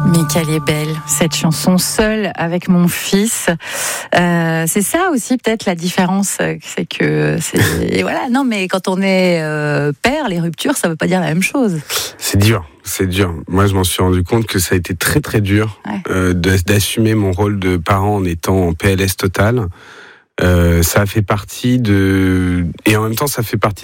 Mais qu'elle est belle, cette chanson, Seule avec mon fils. C'est ça aussi peut-être la différence, c'est que et voilà. Non, mais quand on est père, les ruptures, ça veut pas dire la même chose. C'est dur. Moi, je m'en suis rendu compte que ça a été très très dur d'assumer mon rôle de parent en étant en PLS total. Ça fait partie et en même temps, ça fait partie